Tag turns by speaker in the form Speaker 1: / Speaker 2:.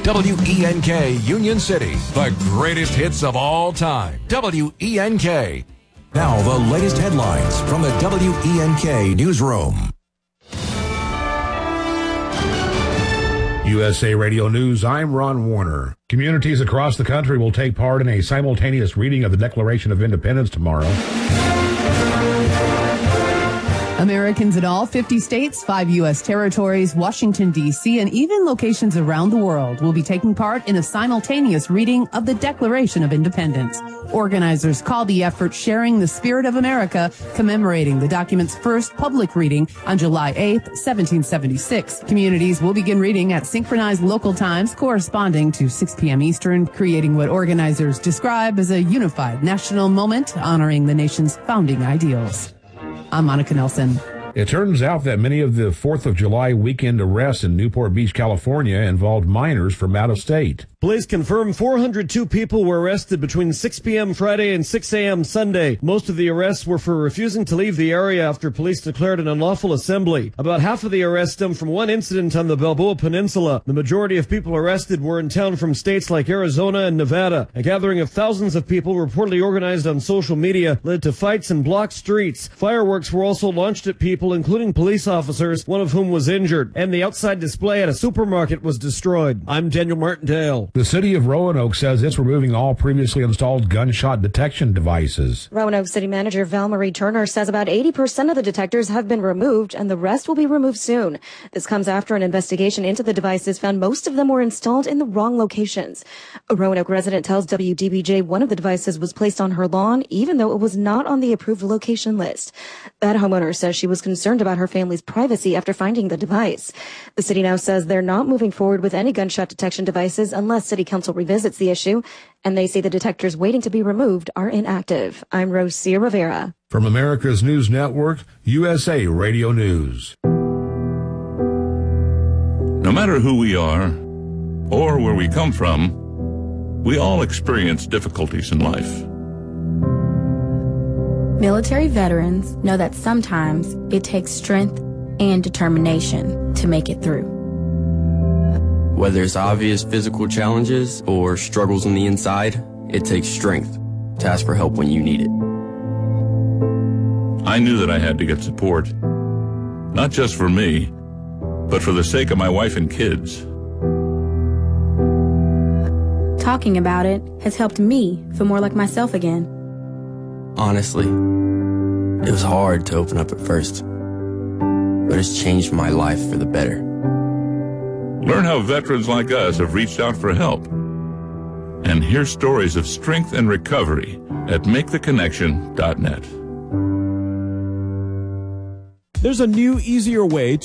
Speaker 1: WENK Union City, the greatest hits of all time. WENK. Now the latest headlines from the WENK newsroom.
Speaker 2: USA Radio News, I'm Ron Warner. Communities across the country will take part in a simultaneous reading of the Declaration of Independence tomorrow.
Speaker 3: Americans in all 50 states, 5 U.S. territories, Washington, D.C., and even locations around the world will be taking part in a simultaneous reading of the Declaration of Independence. Organizers call the effort Sharing the Spirit of America, commemorating the document's first public reading on July 8th, 1776. Communities will begin reading at synchronized local times corresponding to 6 p.m. Eastern, creating what organizers describe as a unified national moment honoring the nation's founding ideals. I'm Monica Nelson.
Speaker 2: It turns out that many of the 4th of July weekend arrests in Newport Beach, California involved minors from out of state.
Speaker 4: Police confirm 402 people were arrested between 6 p.m. Friday and 6 a.m. Sunday. Most of the arrests were for refusing to leave the area after police declared an unlawful assembly. About half of the arrests stem from one incident on the Balboa Peninsula. The majority of people arrested were in town from states like Arizona and Nevada. A gathering of thousands of people reportedly organized on social media led to fights and blocked streets. Fireworks were also launched at people, including police officers, one of whom was injured, and the outside display at a supermarket was destroyed. I'm Daniel Martindale.
Speaker 2: The city of Roanoke says it's removing all previously installed gunshot detection devices.
Speaker 5: Roanoke City Manager Val Marie Turner says about 80% of the detectors have been removed and the rest will be removed soon. This comes after an investigation into the devices found most of them were installed in the wrong locations. A Roanoke resident tells WDBJ one of the devices was placed on her lawn even though it was not on the approved location list. That homeowner says she was concerned about her family's privacy after finding the device. The city now says they're not moving forward with any gunshot detection devices unless City Council revisits the issue, and they say the detectors waiting to be removed are inactive. I'm Rosia Rivera.
Speaker 2: From America's News Network, USA Radio News.
Speaker 6: No matter who we are or where we come from, we all experience difficulties in life.
Speaker 7: Military veterans know that sometimes it takes strength and determination to make it through.
Speaker 8: Whether it's obvious physical challenges or struggles on the inside, it takes strength to ask for help when you need it.
Speaker 6: I knew that I had to get support, not just for me, but for the sake of my wife and kids.
Speaker 7: Talking about it has helped me feel more like myself again.
Speaker 8: Honestly, it was hard to open up at first, but it's changed my life for the better.
Speaker 6: Learn how veterans like us have reached out for help. And hear stories of strength and recovery at MakeTheConnection.net.
Speaker 9: There's a new, easier way